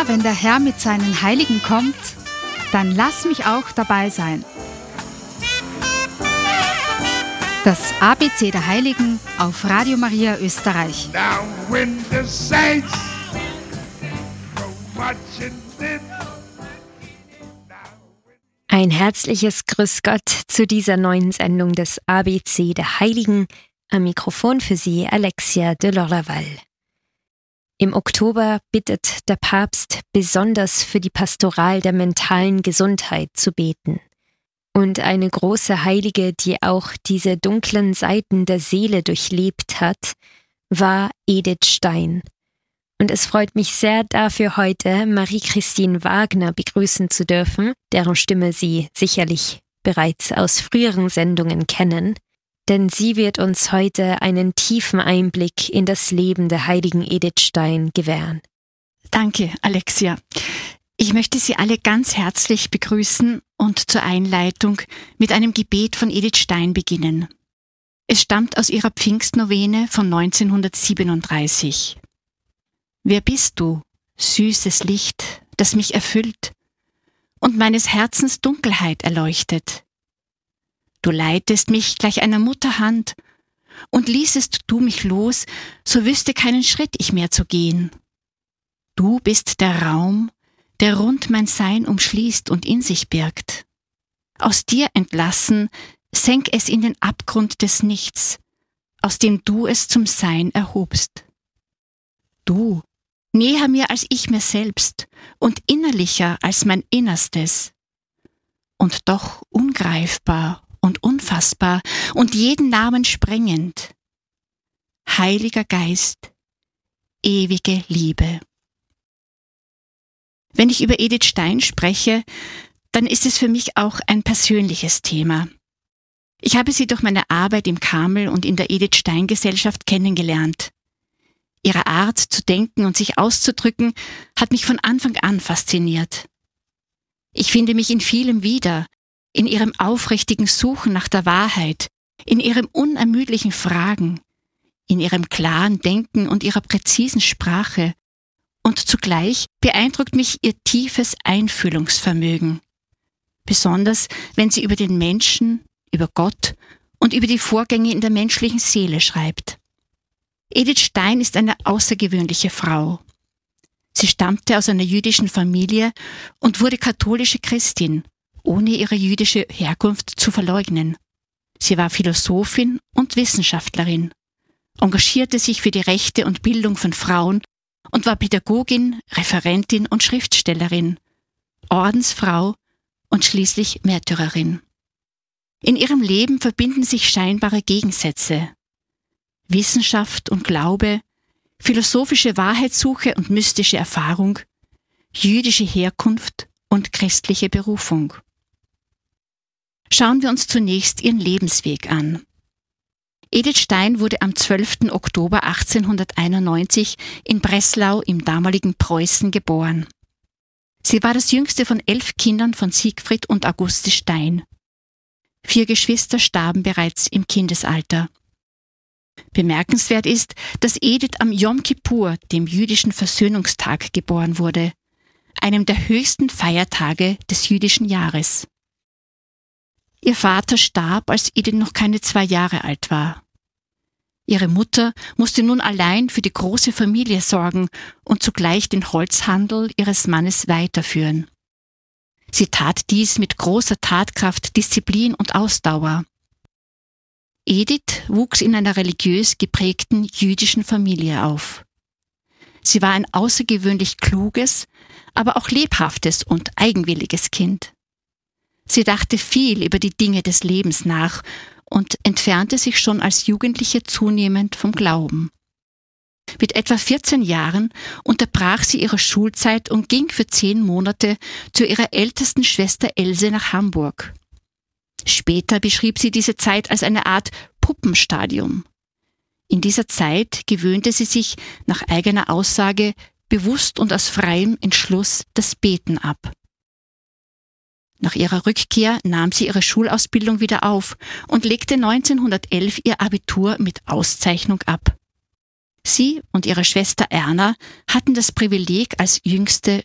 Immer wenn der Herr mit seinen Heiligen kommt, dann lass mich auch dabei sein. Das ABC der Heiligen auf Radio Maria Österreich. Now when the saints go marching in. Ein herzliches Grüß Gott zu dieser neuen Sendung des ABC der Heiligen. Am Mikrofon für Sie Alexia de Lorlaval. Im Oktober bittet der Papst besonders für die Pastoral der mentalen Gesundheit zu beten. Und eine große Heilige, die auch diese dunklen Seiten der Seele durchlebt hat, war Edith Stein. Und es freut mich sehr, dafür heute Marie-Christine Wagner begrüßen zu dürfen, deren Stimme Sie sicherlich bereits aus früheren Sendungen kennen. Denn sie wird uns heute einen tiefen Einblick in das Leben der heiligen Edith Stein gewähren. Danke, Alexia. Ich möchte Sie alle ganz herzlich begrüßen und zur Einleitung mit einem Gebet von Edith Stein beginnen. Es stammt aus ihrer Pfingstnovene von 1937. Wer bist du, süßes Licht, das mich erfüllt und meines Herzens Dunkelheit erleuchtet? Du leitest mich gleich einer Mutterhand, und ließest du mich los, so wüsste keinen Schritt ich mehr zu gehen. Du bist der Raum, der rund mein Sein umschließt und in sich birgt. Aus dir entlassen, senk es in den Abgrund des Nichts, aus dem du es zum Sein erhobst. Du, näher mir als ich mir selbst und innerlicher als mein Innerstes, und doch ungreifbar und unfassbar und jeden Namen sprengend. Heiliger Geist, ewige Liebe. Wenn ich über Edith Stein spreche, dann ist es für mich auch ein persönliches Thema. Ich habe sie durch meine Arbeit im Karmel und in der Edith Stein Gesellschaft kennengelernt. Ihre Art zu denken und sich auszudrücken hat mich von Anfang an fasziniert. Ich finde mich in vielem wieder, in ihrem aufrichtigen Suchen nach der Wahrheit, in ihrem unermüdlichen Fragen, in ihrem klaren Denken und ihrer präzisen Sprache, und zugleich beeindruckt mich ihr tiefes Einfühlungsvermögen, besonders wenn sie über den Menschen, über Gott und über die Vorgänge in der menschlichen Seele schreibt. Edith Stein ist eine außergewöhnliche Frau. Sie stammte aus einer jüdischen Familie und wurde katholische Christin, ohne ihre jüdische Herkunft zu verleugnen. Sie war Philosophin und Wissenschaftlerin, engagierte sich für die Rechte und Bildung von Frauen und war Pädagogin, Referentin und Schriftstellerin, Ordensfrau und schließlich Märtyrerin. In ihrem Leben verbinden sich scheinbare Gegensätze: Wissenschaft und Glaube, philosophische Wahrheitssuche und mystische Erfahrung, jüdische Herkunft und christliche Berufung. Schauen wir uns zunächst ihren Lebensweg an. Edith Stein wurde am 12. Oktober 1891 in Breslau im damaligen Preußen geboren. Sie war das jüngste von 11 Kindern von Siegfried und Auguste Stein. 4 Geschwister starben bereits im Kindesalter. Bemerkenswert ist, dass Edith am Jom Kippur, dem jüdischen Versöhnungstag, geboren wurde, einem der höchsten Feiertage des jüdischen Jahres. Ihr Vater starb, als Edith noch keine 2 Jahre alt war. Ihre Mutter musste nun allein für die große Familie sorgen und zugleich den Holzhandel ihres Mannes weiterführen. Sie tat dies mit großer Tatkraft, Disziplin und Ausdauer. Edith wuchs in einer religiös geprägten jüdischen Familie auf. Sie war ein außergewöhnlich kluges, aber auch lebhaftes und eigenwilliges Kind. Sie dachte viel über die Dinge des Lebens nach und entfernte sich schon als Jugendliche zunehmend vom Glauben. Mit etwa 14 Jahren unterbrach sie ihre Schulzeit und ging für 10 Monate zu ihrer ältesten Schwester Else nach Hamburg. Später beschrieb sie diese Zeit als eine Art Puppenstadium. In dieser Zeit gewöhnte sie sich nach eigener Aussage bewusst und aus freiem Entschluss das Beten ab. Nach ihrer Rückkehr nahm sie ihre Schulausbildung wieder auf und legte 1911 ihr Abitur mit Auszeichnung ab. Sie und ihre Schwester Erna hatten das Privileg, als Jüngste